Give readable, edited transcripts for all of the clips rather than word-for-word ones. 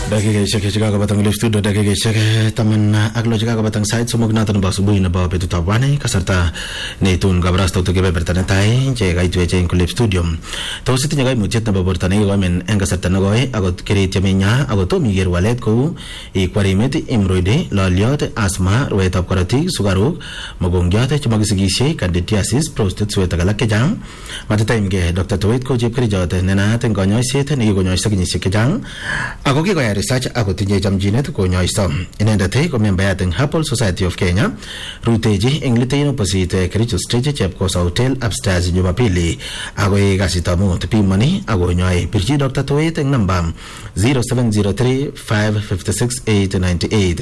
Dakikaishek chekakabatang live studio dakikaishek taman ak lo chekakabatang sait somok naton nebo asubuhi nebo betutab wane kasarta neitun kabarastautik kebeberta netai chekaitwech eng live studio. Tos itinye kaimutiet nebo borto nekikoimin eng kasarta nekoi akot keretyeminya akot tom iker walet kou ikwarimet, hemorrhoid, loliot, asthma, rwaetab korotik, sukaruk, mogongiot chemakisikishei, candidiasis, prostate, suet ak alak chechang. Matitaimgei Dr. Towet ko chepkerichot nenaat eng konyoiset nekikonyoiso kenyisiek chechang ako kikoyai research akotinye chamchinet konyoiso. Inendet ko membayat eng Herbal Society of Kenya, rutechi eng Litein opposite Kericho Street, Chepkosa Hotel upstairs Jumapili akoi kasitab mut. Pimani akonyoi. Pirchi Dr. Towet eng namba 0703-556-898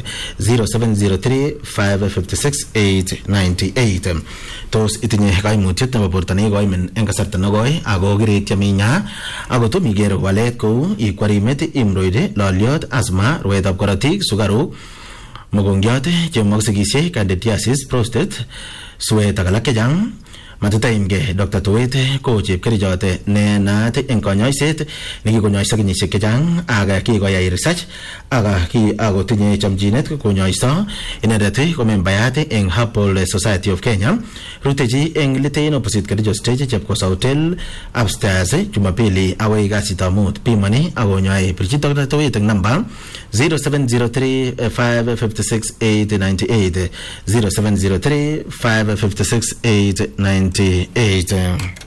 0703-556-898. Tos itinye kaimutiet nebo borto nekikoimin eng kasarta nekoi ako keretyeminya ako tom iker walet kou ikwarimet, hemorrhoid, loliot, asthma, rwaetab korotik, sukaruk, mogongiot chemakisikishei, candidiasis, prostate, suet ak alak chechang. Matitaimgei Dr. Towet ko chepkerichot nenaat eng konyoiset nekikonyoiso kenyisiek chechang ak kikoyai research ako tinye chamchinet konyoiso. Inendet ko membayat eng Herbal Society of Kenya, rutechi eng Litein opposite Kericho Street, Chepkosa Hotel upstairs Jumapili akoi kasitab mut. Pimani akonyoi. Pirchi Dr. Towet eng namba 0703-556-898 0703-556-898.